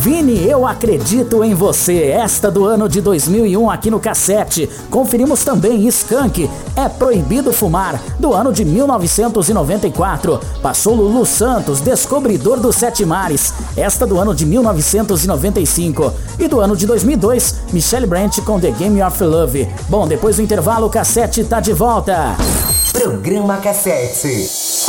Vini, Eu Acredito em Você, esta do ano de 2001 aqui no Cassete. Conferimos também Skank, É Proibido Fumar, do ano de 1994. Passou Lulu Santos, Descobridor dos Sete Mares, esta do ano de 1995. E do ano de 2002, Michelle Branch com The Game of Love. Bom, depois do intervalo, o Cassete tá de volta. Programa Cassete.